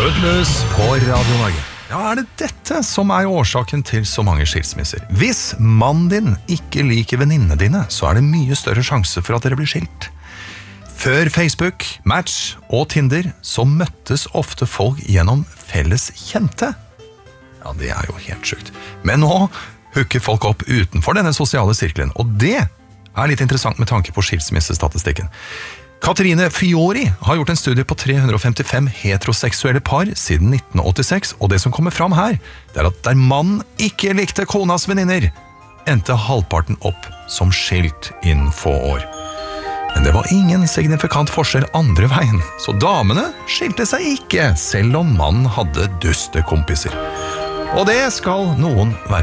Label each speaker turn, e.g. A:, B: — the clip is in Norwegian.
A: Footloose på Radio Norge. Ja, det dette som årsaken til så mange skilsmisser? Hvis mannen din ikke liker venninnene dine, så det mye større sjanse for at dere blir skilt. Før Facebook, Match og Tinder, så møttes ofte folk gjennom felles kjente. Ja, det jo helt sykt. Men nå hooker folk opp utenfor denne sosiale sirkelen, og det litt interessant med tanke på skilsmissestatistikken. Katrine Fiori har gjort en studie på 355 heteroseksuelle par siden 1986, og det som kommer fram her, det at der mannen ikke likte konas venninner, endte halvparten opp som skilt innen få år. Men det var ingen signifikant forskjell andre veien, så damene skilte seg ikke, selv om mannen hadde dustekompiser. Og det skal noen være